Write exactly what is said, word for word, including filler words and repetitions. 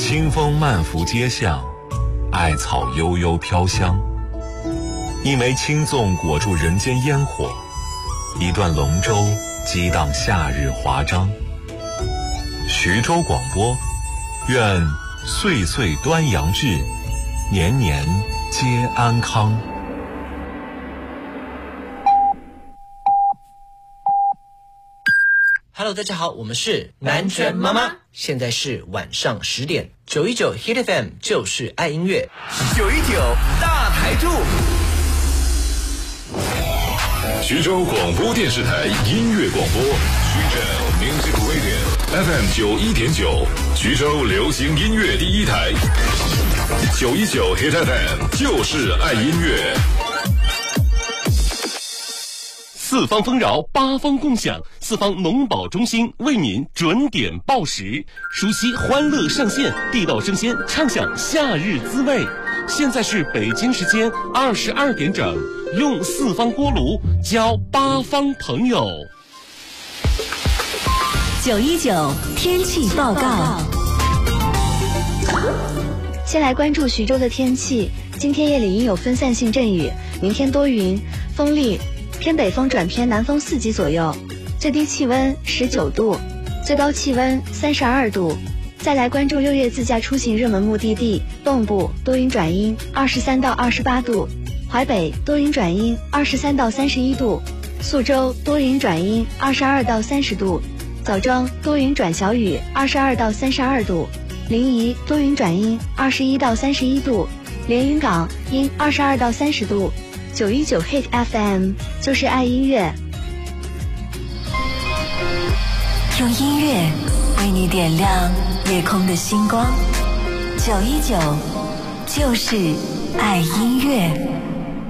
清风漫拂街巷，艾草悠悠飘香。一枚青粽裹住人间烟火，一段龙舟激荡夏日华章。徐州广播，愿岁岁端阳至，年年皆安康。 Hello， 大家好，我们是南拳妈妈，现在是晚上十点，九一九 Hit F M 就是爱音乐， 九一九大台柱。 徐州广播电视台音乐广播，徐州 Music Radio F M 九一点九，徐州流行音乐第一台，九一九 Hit F M 就是爱音乐。 四方丰饶，八方共享，四方农保中心为您准点报时，熟悉欢乐上线，地道生鲜，畅享夏日滋味。现在是北京时间二十二点整，用四方锅炉交八方朋友。 九一九天气报告。 先来关注徐州的天气，今天夜里阴有分散性阵雨，明天多云，风力偏北风转偏南风四级左右，最低气温十九度，最高气温三十二度。再来关注六月自驾出行热门目的地，蚌埠多云转阴，二十三到二十八度；淮北多云转阴，二十三到三十一度；宿州多云转阴，二十二到三十度；枣庄多云转小雨，二十二到三十二度；临沂多云转阴，二十一到三十一度；连云港阴，二十二到三十度。九一九 Hit F M 就是爱音乐， 用音乐为你点亮夜空的星光。九一九就是爱音乐。